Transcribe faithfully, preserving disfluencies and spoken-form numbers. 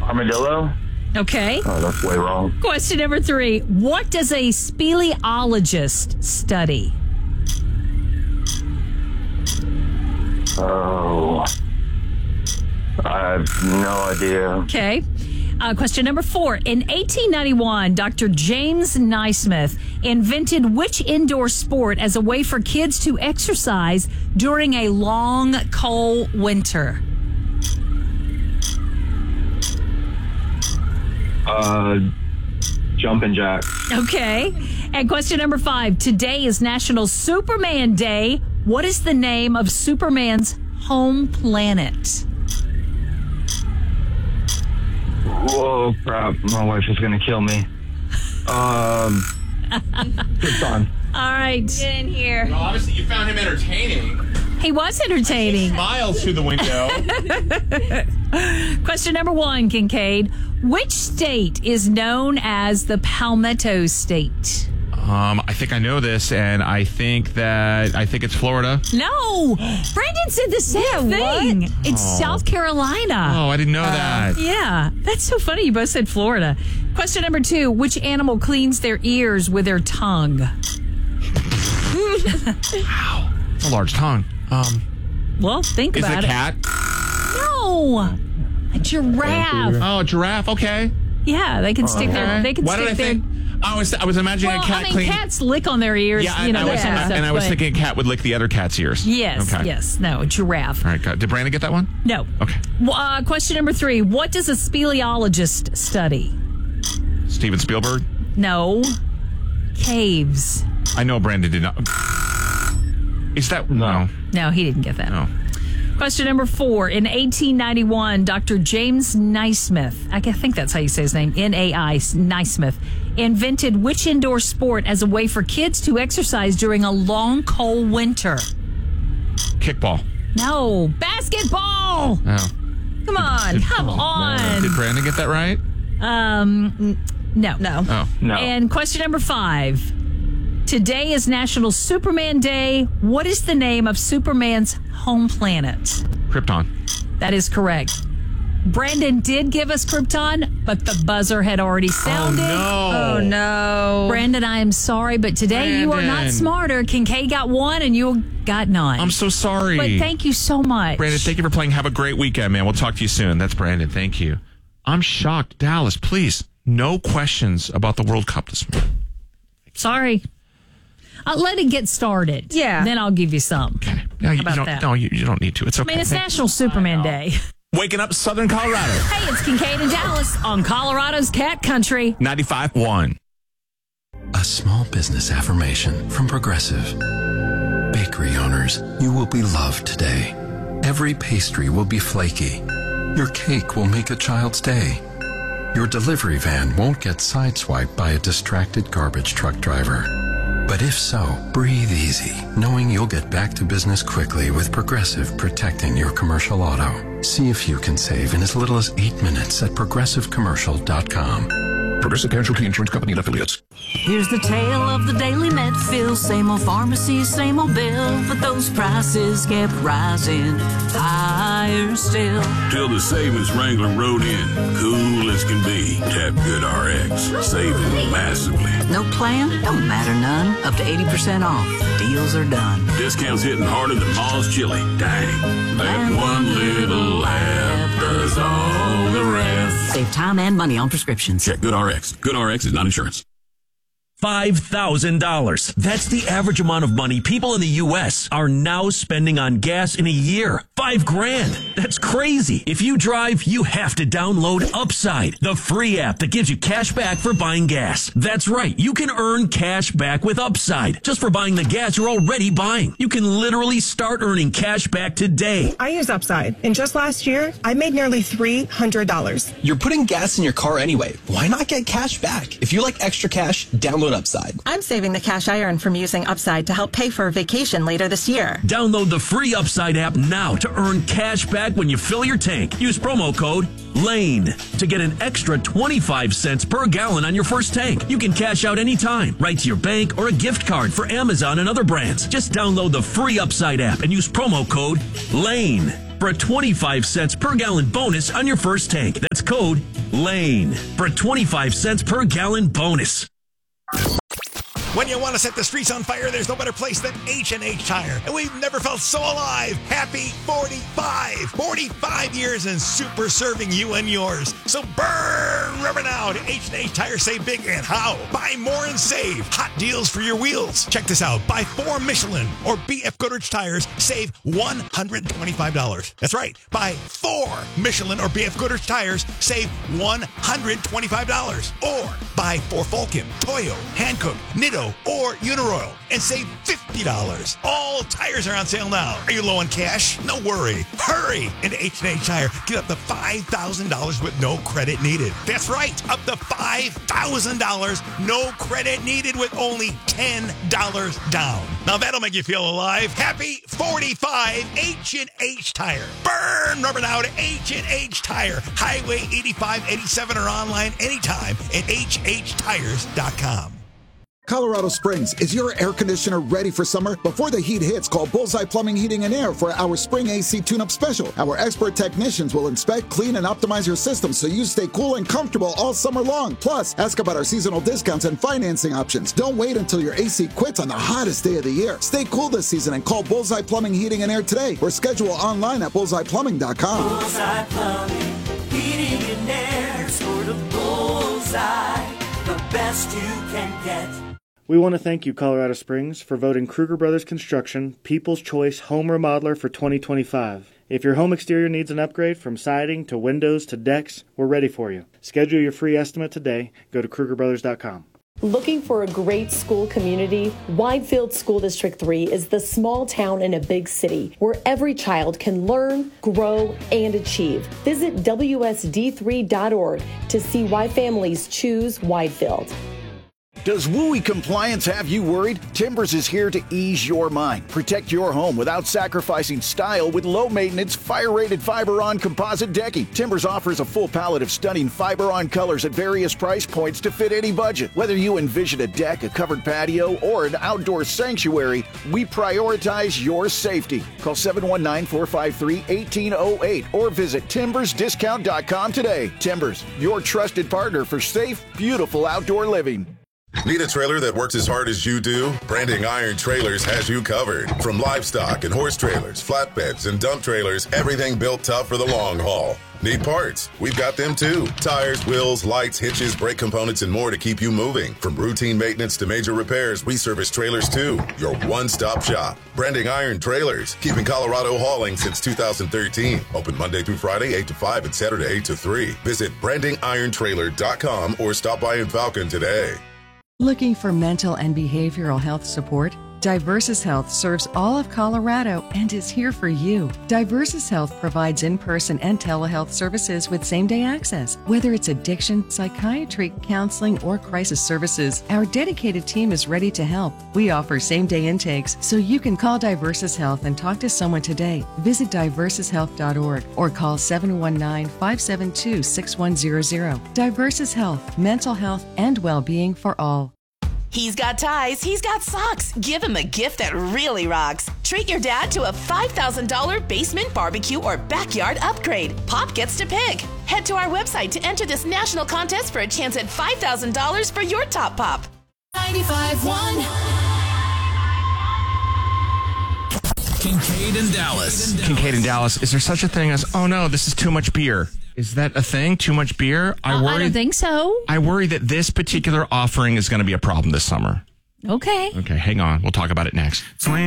Armadillo? Okay. Oh, that's way wrong. Question number three. What does a speleologist study? Oh, I have no idea. Okay. Uh, question number four. In eighteen ninety-one, Doctor James Naismith invented which indoor sport as a way for kids to exercise during a long, cold winter? Uh, jumping jack. Okay. And question number five. Today is National Superman Day. What is the name of Superman's home planet? Whoa, crap. My wife is going to kill me. Um, Krypton. All right. Get in here. Well, obviously, you found him entertaining. He was entertaining. Smiles through the window. Question number one, Kincaid. Which state is known as the Palmetto State? Um, I think I know this, and I think that I think it's Florida. No. Brandon said the same Yeah, thing. what? It's Oh. South Carolina. Oh, I didn't know Uh, that. Yeah. That's so funny. You both said Florida. Question number two. Which animal cleans their ears with their tongue? Wow, it's a large tongue. Um, Well, think is about it a cat? it. No. A giraffe. Oh, a giraffe. Okay. Yeah, they can stick their. Okay. They can Why stick did I their. think? I was I was imagining Well, a cat I mean, clean. cats lick on their ears. Yeah, you know, and, I that was, kind of stuff, and I was but- thinking a cat would lick the other cat's ears. Yes, Okay. yes. No, giraffe. All right. Got, did Brandon get that one? No. Okay. Well, Uh, question number three. What does a speleologist study? Steven Spielberg. No. Caves. I know Brandon did not. Is that no? No, he didn't get that. No. Question number four. In eighteen ninety-one, Doctor James Naismith, I think that's how you say his name, N A I, Naismith, invented which indoor sport as a way for kids to exercise during a long, cold winter? Kickball. No. Basketball. Oh. Come on. Come on. Did Brandon get that right? Um, n- no. No. Oh. No. And question number five. Today is National Superman Day. What is the name of Superman's home planet? Krypton. That is correct. Brandon did give us Krypton, but the buzzer had already sounded. Oh Oh, no. Brandon, I am sorry, but today you are not Brandon. smarter. Kincaid got one and you got none. I'm so sorry. But thank you so much. Brandon, thank you for playing. Have a great weekend, man. We'll talk to you soon. That's Brandon. Thank you. I'm shocked. Dallas, please. No questions about the World Cup this morning. Sorry. I'll let it get started. Yeah. Then I'll give you some. Okay. No, you, about you don't. that? No, you, you don't need to. It's I okay. mean, it's National Superman Day. Waking up Southern Colorado. Hey, it's Kincaid and Dallas on Colorado's Cat Country. ninety-five point one. A small business affirmation from Progressive. Bakery owners, you will be loved today. Every pastry will be flaky. Your cake will make a child's day. Your delivery van won't get sideswiped by a distracted garbage truck driver. But if so, breathe easy, knowing you'll get back to business quickly with Progressive protecting your commercial auto. See if you can save in as little as eight minutes at progressive commercial dot com. Progressive Casualty Insurance Company and Affiliates. Here's the tale of the daily Medfield. Same old pharmacy, same old bill, but those prices kept rising higher still. Till the savings Wrangler rode in, cool as can be. Tap Good R X, saving massively. No plan? Don't matter none. Up to eighty percent off. Deals are done. Discounts hitting harder than Ma's chili. Dang, that one little app does all the rest. Save time and money on prescriptions. Check Good R X. Good R X is not insurance. five thousand dollars. That's the average amount of money people in the U S are now spending on gas in a year. Five grand. That's crazy. If you drive, you have to download Upside, the free app that gives you cash back for buying gas. That's right. You can earn cash back with Upside just for buying the gas you're already buying. You can literally start earning cash back today. I use Upside, and just last year, I made nearly three hundred dollars. You're putting gas in your car anyway. Why not get cash back? If you like extra cash, download Upside. I'm saving the cash I earn from using Upside to help pay for a vacation later this year. Download the free Upside app now to earn cash back when you fill your tank. Use promo code LANE to get an extra twenty-five cents per gallon on your first tank. You can cash out anytime, right to your bank or a gift card for Amazon and other brands. Just download the free Upside app and use promo code LANE. for a twenty-five cents per gallon bonus on your first tank. That's code LANE for a twenty-five cents per gallon bonus. When you want to set the streets on fire, there's no better place than H and H Tire. And we've never felt so alive. Happy forty-five. forty-five years and super serving you and yours. So burn rubber now to H and H Tire. Save big and how? Buy more and save. Hot deals for your wheels. Check this out. Buy four Michelin or B F Goodrich tires. Save one hundred twenty-five dollars. That's right. Buy four Michelin or B F Goodrich tires. Save one hundred twenty-five dollars. Or buy four Vulcan, Toyo, Hankook, Nitto, or Uniroyal and save fifty dollars. All tires are on sale now. Are you low on cash? No worry. Hurry into H and H Tire. Get up to five thousand dollars with no credit needed. That's right. Up to five thousand dollars. No credit needed with only ten dollars down. Now that'll make you feel alive. Happy forty-five. H and H Tire. Burn rubber now to H and H Tire. Highway eighty-five eighty-seven or online anytime at H H tires dot com. Colorado Springs, is your air conditioner ready for summer? Before the heat hits, call Bullseye Plumbing, Heating, and Air for our Spring A C Tune-Up Special. Our expert technicians will inspect, clean, and optimize your system so you stay cool and comfortable all summer long. Plus, ask about our seasonal discounts and financing options. Don't wait until your A C quits on the hottest day of the year. Stay cool this season and call Bullseye Plumbing, Heating, and Air today or schedule online at bullseye plumbing dot com. Bullseye Plumbing, Heating, and Air. Sort of bullseye, the best you can get. We want to thank you, Colorado Springs, for voting Kruger Brothers Construction People's Choice Home Remodeler for twenty twenty-five. If your home exterior needs an upgrade from siding to windows to decks, we're ready for you. Schedule your free estimate today. Go to Kruger Brothers dot com. Looking for a great school community? Widefield School District three is the small town in a big city where every child can learn, grow, and achieve. Visit W S D three dot org to see why families choose Widefield. Does W U I compliance have you worried? Timbers is here to ease your mind. Protect your home without sacrificing style with low-maintenance, fire-rated Fiberon composite decking. Timbers offers a full palette of stunning Fiberon colors at various price points to fit any budget. Whether you envision a deck, a covered patio, or an outdoor sanctuary, we prioritize your safety. Call seven one nine, four five three, one eight zero eight or visit timbers discount dot com today. Timbers, your trusted partner for safe, beautiful outdoor living. Need a trailer that works as hard as you do? Branding Iron Trailers has you covered. From livestock and horse trailers, flatbeds, and dump trailers, everything built tough for the long haul. Need parts? We've got them too. Tires, wheels, lights, hitches, brake components, and more to keep you moving. From routine maintenance to major repairs, we service trailers too. Your one-stop shop. Branding Iron Trailers. Keeping Colorado hauling since two thousand thirteen. Open Monday through Friday, eight to five and Saturday, eight to three. Visit branding iron trailer dot com or stop by in Falcon today. Looking for mental and behavioral health support? Diversus Health serves all of Colorado and is here for you. Diversus Health provides in-person and telehealth services with same-day access. Whether it's addiction, psychiatry, counseling, or crisis services, our dedicated team is ready to help. We offer same-day intakes, so you can call Diversus Health and talk to someone today. Visit diversus health dot org or call seven one nine, five seven two, six one zero zero. Diversus Health, mental health and well-being for all. He's got ties, he's got socks. Give him a gift that really rocks. Treat your dad to a five thousand dollars basement, barbecue, or backyard upgrade. Pop gets to pick. Head to our website to enter this national contest for a chance at five thousand dollars for your top pop. ninety-five point one Kincaid in Dallas. Kincaid in Dallas. Is there such a thing as, oh no, this is too much beer? Is that a thing? Too much beer? I uh, worry. I don't think so. I worry that this particular offering is going to be a problem this summer. Okay. Okay, hang on. We'll talk about it next.